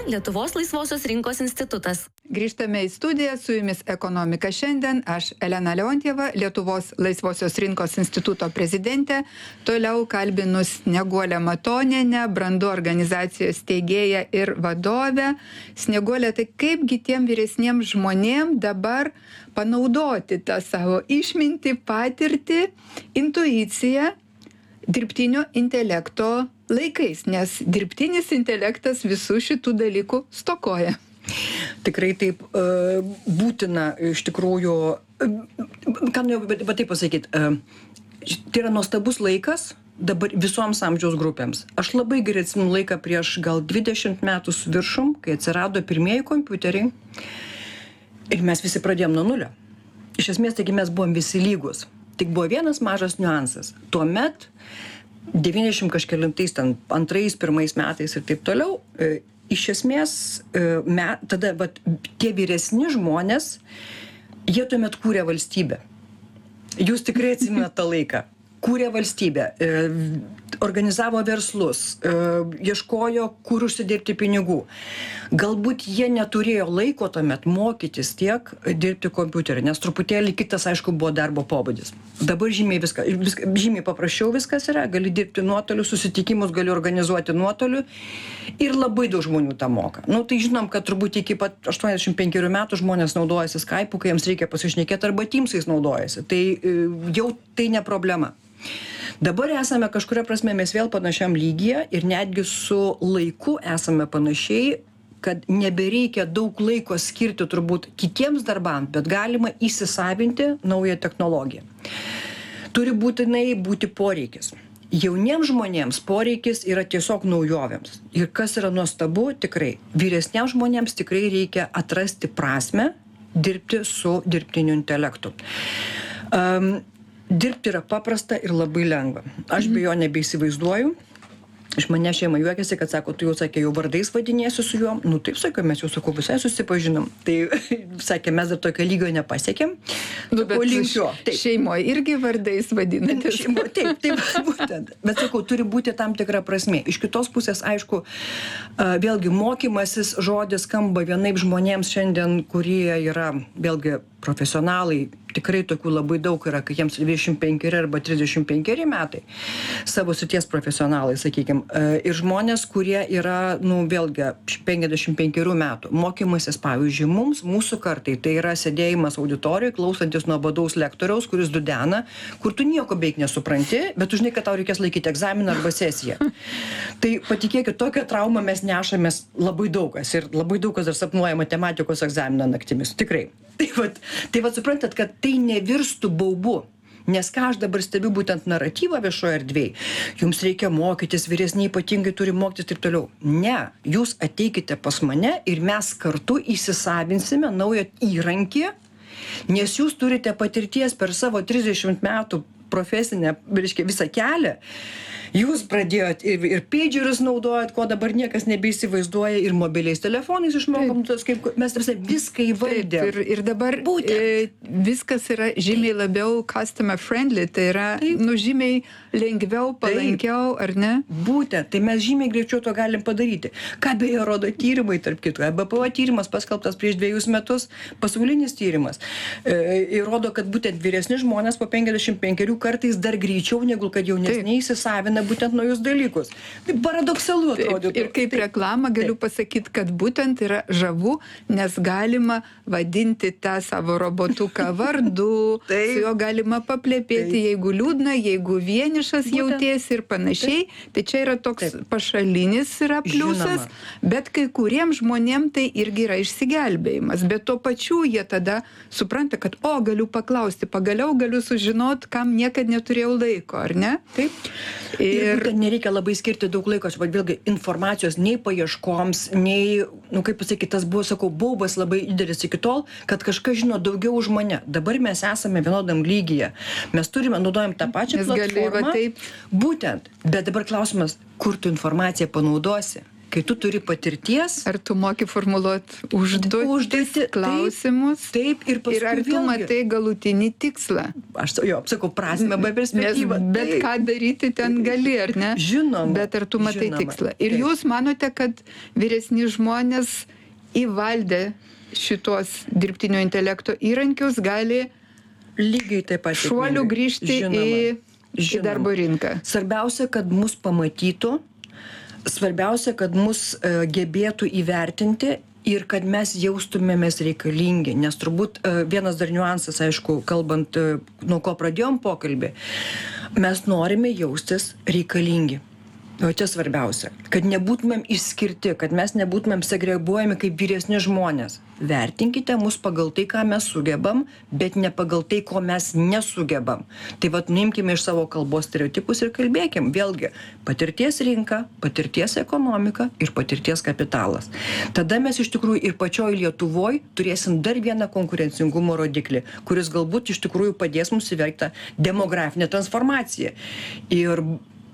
Lietuvos laisvosios rinkos institutas. Grįžtame į studiją, su jumis Ekonomika šiandien. Aš Elena Leontjeva, Lietuvos laisvosios rinkos instituto prezidentė. Toliau kalbinu Snieguolę Matonienę, Brandu organizacijos steigėją ir vadovę. Snieguolė, tai kaipgi tiem vyresniems žmonėm dabar panaudoti tą savo išmintį, patirtį, intuiciją dirbtinio intelekto laikais, nes dirbtinis intelektas visų šitų dalykų stokoja. Tikrai taip būtina iš tikrųjų, ką noriu taip pasakyti, tai yra nuostabus laikas dabar visoms amžiaus grupėms. Aš labai gerai atsimenu laiką prieš gal 20 metų su viršum, kai atsirado pirmieji kompiuteriai ir mes visi pradėjom nuo nulio. Iš esmės, taigi mes buvom visi lygus. Tik buvo vienas mažas niuansas. Tuomet 90 kažkelintais, ten antrais, pirmais metais ir taip toliau, iš esmės, tada tie vyresni žmonės, jie tuomet kūrė valstybę. Jūs tikrai atsimenate tą laiką. Kūrė valstybę, organizavo verslus, ieškojo, kur užsidirbti pinigų. Galbūt jie neturėjo laiko tuomet mokytis tiek dirbti kompiuterį, nes truputėlį kitas, aišku, buvo darbo pobūdis. Dabar žymiai paprasčiau viskas yra, gali dirbti nuotoliu, susitikimus gali organizuoti nuotoliu ir labai daug žmonių tą moka. Tai žinom, kad turbūt iki pat 85 metų žmonės naudojasi Skype'u, kai jiems reikia pasišnekėti, arba Teams'ais naudojasi. Tai jau tai ne problema. Dabar esame kažkuria prasme mes vėl panašiam lygyje ir netgi su laiku esame panašiai, kad nebereikia daug laiko skirti turbūt kitiems darbams, bet galima įsisavinti naują technologiją. Turi būtinai būti poreikis. Jauniems žmonėms poreikis yra tiesiog naujovėms. Ir kas yra nuostabu, tikrai, vyresniems žmonėms tikrai reikia atrasti prasmę dirbti su dirbtiniu intelektu. Dirbti yra paprasta ir labai lengva. Aš be jo nebeįsivaizduoju. Iš mane šeima juokiasi, kad sako, tu jau sakė, jau vardais vadinėsi su juom. Taip, sakė, mes jau sakau, visai susipažinom. Tai sakė, mes dar tokio lygio nepasiekėm. Bet šeimoje irgi vardais vadinatės. Taip, būtent. Bet sakau, turi būti tam tikra prasmė. Iš kitos pusės, aišku, vėlgi mokymasis žodis skamba vienaip žmonėms šiandien, kurie yra, vėlgi, profesionalai, tikrai tokių labai daug yra, kai jiems 25 arba 35 metai, savo srities profesionalai, sakykime, ir žmonės, kurie yra, vėlgi, 55 metų. Mokymasis, pavyzdžiui, mūsų kartai, tai yra sėdėjimas auditorijoje, klausantis nuobodaus lektoriaus, kuris dudena, kur tu nieko beveik nesupranti, bet tu žinai, kad tau reikės laikyti egzaminą arba sesiją. Tai patikėkit, tokią traumą mes nešamės labai daug kas ir labai daug kas dar sapnuoja matematikos egzaminą naktimis. Tikrai. Tai suprantat, kad tai nevirstų baubu. Nes ką aš dabar stebiu būtent naratyvą viešoje erdvėje, jums reikia mokytis, vyresniai ypatingai turi mokytis ir taip toliau. Ne, jūs ateikite pas mane ir mes kartu įsisavinsime naują įrankį, nes jūs turite patirties per savo 30 metų profesinę, visą kelią. Jūs pradėjot ir pagerius naudojat, ko dabar niekas nebeįsivaizduoja, ir mobiliais telefonais išmokom, mes viską įvaldėm. Ir dabar viskas yra žymiai labiau customer friendly, tai yra žymiai lengviau, palankiau, ar ne? Būtent, tai mes žymiai greičiau to galim padaryti. Ką beje rodo tyrimai, tarp kitų. BPO tyrimas paskelbtas prieš 2 metus, pasaulinis tyrimas. Ir rodo, kad būtent vyresni žmonės po 55 kartais dar greičiau, negu kad jaunesniai įsisavina būtent naujus dalykus. Tai paradoksalu atrodytų. Ir kaip reklamą galiu pasakyti, kad būtent yra žavu, nes galima vadinti tą savo robotuką vardu, su juo galima paplepėti, jeigu liūdna, jeigu vienišas jautiesi ir panašiai. Tai čia yra toks pašalinis yra pliusas, bet kai kuriems žmonėm tai irgi yra išsigelbėjimas. Bet tuo pačiu jie tada supranta, kad galiu paklausti, pagaliau galiu sužinoti, kam niekad neturėjau laiko, ar ne? Taip. Ir nereikia labai skirti daug laiko, vėlgi informacijos nei paieškoms, nei, kaip pasakyti, tas buvo, sakau, baubas labai didelis iki tol, kad kažkas žino daugiau už mane. Dabar mes esame vienodam lygyje. Mes naudojam tą pačią platformą. Būtent. Bet dabar klausimas, kur tu informaciją panaudosi? kai tu turi patirties. Ar tu moki formuluoti užduotis, klausimus? Taip, ir paskui ir ar tu matai galutinį tikslą? Aš sakau, prasmę be perspektyvą. Bet ką daryti ten gali, ar ne? Žinoma. Bet ar tu matai tikslą? Ir taip. Jūs manote, kad vyresni žmonės įvaldę šitos dirbtinio intelekto įrankius gali lygiai taip pat šuolių grįžti į darbo rinką? Svarbiausia, kad mus pamatytų, svarbiausia, kad mus gebėtų įvertinti ir kad mes jaustumėmės reikalingi, nes turbūt vienas dar niuansas, aišku, kalbant, nuo ko pradėjom pokalbį, mes norime jaustis reikalingi. O čia svarbiausia, kad nebūtumėm išskirti, kad mes nebūtumėm segreguojami kaip vyresni žmonės. Vertinkite mus pagal tai, ką mes sugebam, bet ne pagal tai, ko mes nesugebam. Tai vat nuimkime iš savo kalbos stereotipus ir kalbėkim. Vėlgi, patirties rinka, patirties ekonomika ir patirties kapitalas. Tada mes iš tikrųjų ir pačioj Lietuvoj turėsim dar vieną konkurencingumo rodiklį, kuris galbūt iš tikrųjų padės mums įveikti demografinę transformaciją. Ir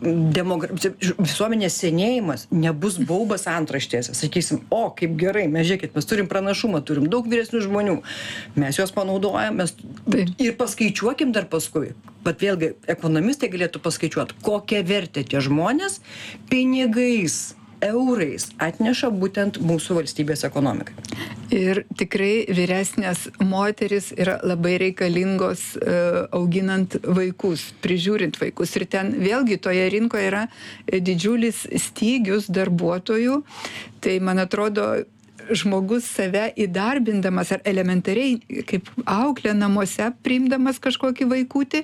visuomenės senėjimas nebus baubas antraštėse. Sakysim, kaip gerai, mes žiūrėkit, mes turim pranašumą, turim daug vyresnių žmonių. Mes juos panaudojam, ir paskaičiuokim dar paskui. Bet vėlgi, ekonomistai galėtų paskaičiuoti, kokią vertę tie žmonės pinigais, eurais atneša būtent mūsų valstybės ekonomikai. Ir tikrai vyresnės moteris yra labai reikalingos auginant vaikus, prižiūrint vaikus. Ir ten vėlgi toje rinkoje yra didžiulis stygius darbuotojų. Tai man atrodo, žmogus save įdarbindamas ar elementariai kaip auklė namuose, priimdamas kažkokį vaikutį,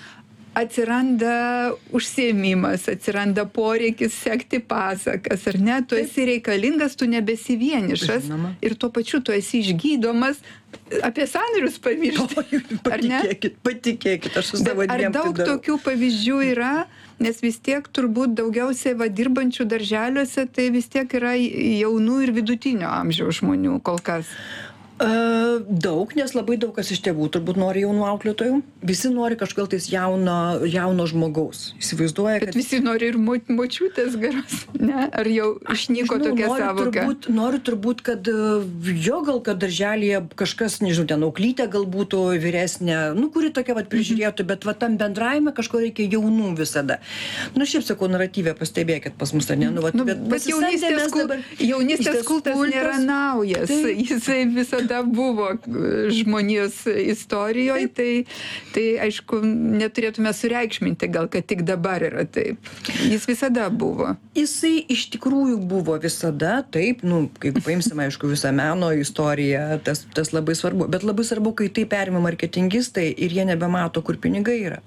atsiranda užsiėmimas, atsiranda poreikis sekti pasakas, ar ne? Tu esi reikalingas, tu nebesi vienišas. Žinoma. Ir tuo pačiu tu esi išgydomas, apie sąnarius pamiršti. Patikėkit, aš su savo dviem. Ar daug tokių pavyzdžių yra? Nes vis tiek turbūt daugiausiai dirbančių darželiuose, tai vis tiek yra jaunų ir vidutinio amžiaus žmonių kol kas. Daug, nes labai daug kas iš tėvų turbūt nori jaunų auklėtojų. Visi nori kažkodėl tais jauno žmogaus. Įsivaizduoja, kad... Bet visi nori ir močiutės geros, ne? Ar jau išnyko tokia savoka? Noriu turbūt, kad kad darželyje kažkas, nežinau, ten auklytė gal būtų vyresnė, kuri tokia prižiūrėtų, bet tam bendravime kažko reikia jaunų visada. Šiaip sakau, naratyvė, pastebėkit pas mus, ne? Bet jaunystės kultas nėra naujas. Jisai visada buvo žmonijos istorijoje, tai aišku, neturėtume sureikšminti gal, kad tik dabar yra taip. Jis visada buvo. Jisai iš tikrųjų buvo visada, taip, jeigu paimsime, aišku, visą meno istoriją, tas labai svarbu. Bet labai svarbu, kai tai perima marketingistai ir jie nebemato, kur pinigai yra.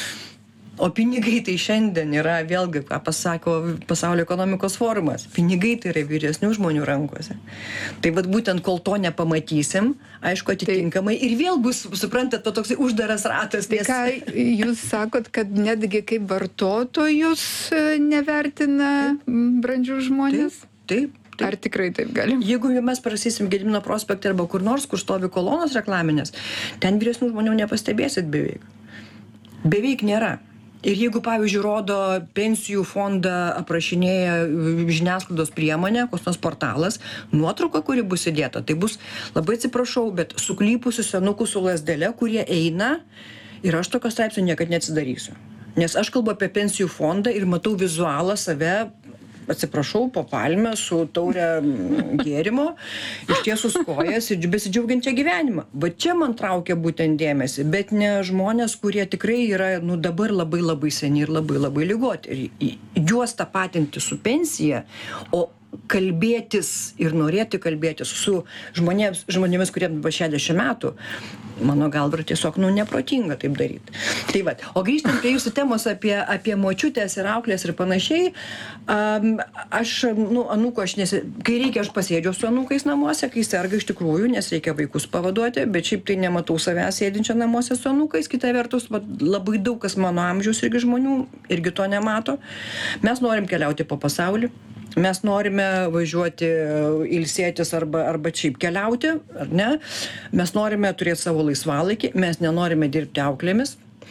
O pinigai tai šiandien yra, vėlgi, ką pasako Pasaulio ekonomikos forumas, pinigai tai yra vyresnių žmonių rankose. Tai būtent kol to nepamatysim, aišku, atitinkamai ir vėl bus, suprantat, toksai uždaras ratas. Tai ką jūs sakot, kad netgi kaip vartotojus nevertina brandžių žmonės? Taip. Ar tikrai taip galim? Jeigu mes prasysim Gedimino prospekte arba kur nors, kur stovi kolonos reklaminės, ten vyresnių žmonių nepastebėsit beveik. Beveik nėra. Ir jeigu, pavyzdžiui, rodo pensijų fondą aprašinėja žiniasklaidos priemonė, koks nors portalas, nuotrauka, kuri bus įdėta, tai bus, labai atsiprašau, bet suklypusių senukų su lazdele, kurie eina, ir aš tokio straipsnio niekad neatsidarysiu. Nes aš kalbu apie pensijų fondą ir matau vizualą save, atsiprašau, po palmę su taurė gėrimo, ištiesus kojas ir besidžiaugiančią gyvenimą. Va čia man traukia būtent dėmesį, bet ne žmonės, kurie tikrai yra dabar labai labai seni ir labai labai ligoti. Ir juos tapatinti su pensija, o kalbėtis ir norėti kalbėtis su žmonėmis, kuriems 60 metų, mano galva tiesiog neprotinga taip daryti. Tai va, o grįžtant prie jūsų temos apie močiutės ir auklės ir panašiai, aš, anūko, kai reikia, aš pasėdžiu su anūkais namuose, kai serga iš tikrųjų, nes reikia vaikus pavaduoti, bet šiaip tai nematau savęs sėdinčią namuose su anūkais, kita vertus, labai daug kas mano amžiaus irgi žmonių irgi to nemato. Mes norim keliauti po pasaulį. Mes norime važiuoti, ilsėtis arba šiaip keliauti, ar ne? Mes norime turėti savo laisvalaikį, mes nenorime dirbti auklėmis.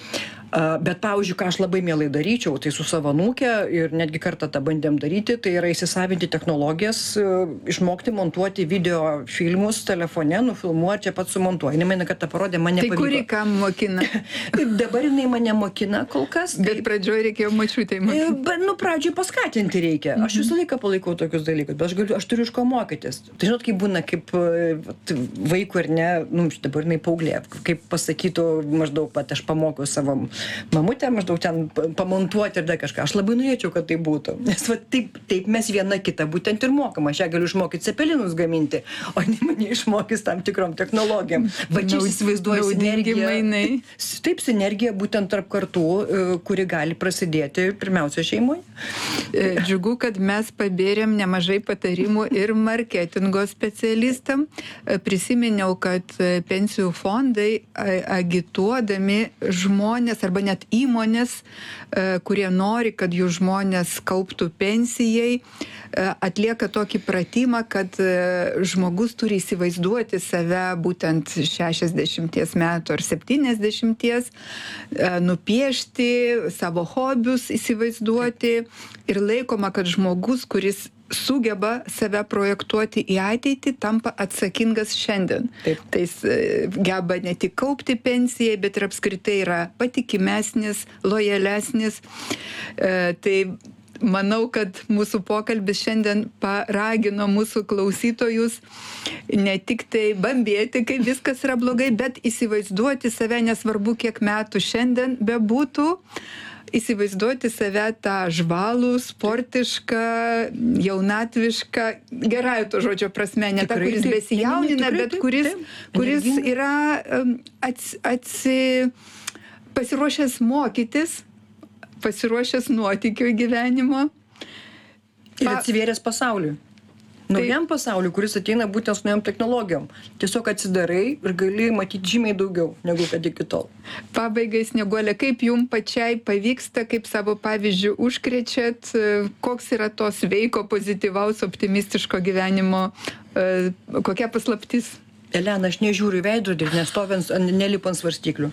Bet, pavyzdžiui, ką aš labai mielai daryčiau, tai su savo anūke ir netgi kartą tą bandėm daryti, tai yra įsisavinti technologijas, išmokti montuoti video filmus telefone, nufilmuoti, čia pat sumontuoja. Jinai man kartą parodė, man nepavyko. Tai kuri kam mokina? Dabar jinai mane mokina kol kas. Bet pradžioje reikėjo močiutei mokinti. Pradžioj paskatinti reikia. Aš visą laiką palaikau tokius dalykus, bet aš turiu iš ko mokytis. Tai žinot, kaip būna, kaip vaikų ir ne, dabar jinai paauglė, kaip pasakytų maždaug pat, aš pamokiau savo mamutę, maždaug ten pamontuoti ir dar kažką. Aš labai norėčiau, kad tai būtų. Nes va, taip mes viena kitą būtent ir mokam. Aš ją galiu išmokyti cepelinus gaminti, o ne mane išmokys tam tikrom technologijom. Va čia įsivaizduoju sinergiją. Taip, sinergija būtent tarp kartų, kuri gali prasidėti pirmiausia šeimoje. Džiugu, kad mes pabėrėm nemažai patarimų ir marketingo specialistam. Prisiminiau, kad pensijų fondai agituodami žmonės arba net įmonės, kurie nori, kad jų žmonės kauptų pensijai, atlieka tokį pratimą, kad žmogus turi įsivaizduoti save būtent 60 metų ar 70, nupiešti savo hobius, įsivaizduoti ir laikoma, kad žmogus, kuris sugeba save projektuoti į ateitį, tampa atsakingas šiandien. Taip. Tai jis geba ne tik kaupti pensijai, bet ir apskritai yra patikimesnis, lojalesnis. Tai manau, kad mūsų pokalbis šiandien paragino mūsų klausytojus ne tik tai bambėti, kai viskas yra blogai, bet įsivaizduoti save, nesvarbu, kiek metų šiandien bebūtų, įsivaizduoti save tą žvalų, sportišką, jaunatvišką, gerąją to žodžio prasme, ne tą, kuris besijaunina, bet kuris yra pasiruošęs mokytis, pasiruošęs nuotykių gyvenimo. Ir atsivėręs pasauliui. Naujam pasauliu, kuris ateina būtent su naujom technologijom. Tiesiog atsidarai ir gali matyti žymiai daugiau, negu kad iki tol. Pabaigai, Snieguolė, kaip jum pačiai pavyksta, kaip savo pavyzdžių užkrečiat, koks yra to sveiko, pozityvaus, optimistiško gyvenimo, kokia paslaptis? Elena, aš nežiūriu į veidrodį, nelipant svarstyklių.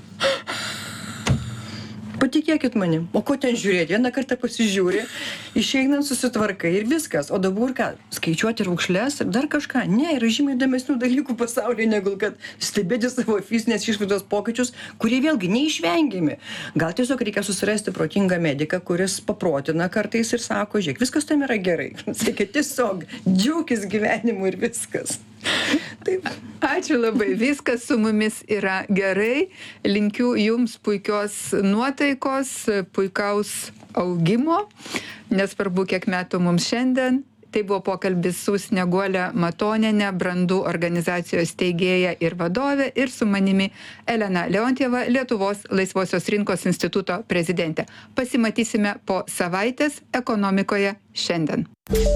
Patikėkit manim, o ko ten žiūrėti? Vieną kartą pasižiūri, išeinant susitvarkai ir viskas. O dabar ką? Skaičiuoti raukšles ir dar kažką? Ne, yra žymiai įdomesnių dalykų pasaulyje, negu kad stebėti savo fizinės išvaizdos pokyčius, kurie vėlgi neišvengiami. Gal tiesiog reikia susirasti protingą mediką, kuris paprotina kartais ir sako, žiūrėk, viskas tam yra gerai. Sakė, tiesiog džiaukis gyvenimu ir viskas. Taip. Ačiū labai, viskas su mumis yra gerai. Linkiu jums puikios nuotaikos, puikaus augimo, nesvarbu, kiek metų mums šiandien. Tai buvo pokalbis su Snieguole Matoniene, Brandų organizacijos steigėja ir vadovė, ir su manimi Elena Leontjeva, Lietuvos laisvosios rinkos instituto prezidentė. Pasimatysime po savaitės ekonomikoje šiandien.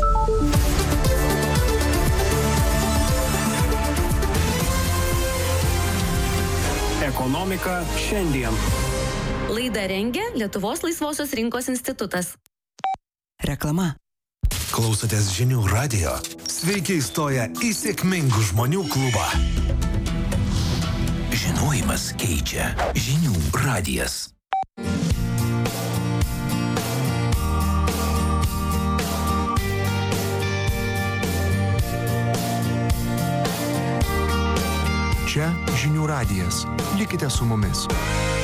Ekonomika šiandien. Laidą rengia Lietuvos laisvosios rinkos institutas. Reklama. Klausotės Žinių radijo. Sveiki įstoję į sėkmingų žmonių klubą. Žinojimas keičia. Žinių radijas. Čia Žinių radijas. Likite su mumis.